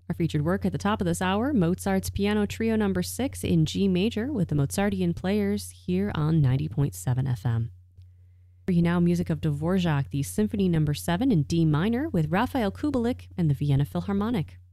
Our featured work at the top of this hour, Mozart's Piano Trio No. 6 in G major with the Mozartean Players here on 90.7 FM. For you now, music of Dvorak, the Symphony No. 7 in D minor with Raphael Kubelik and the Vienna Philharmonic.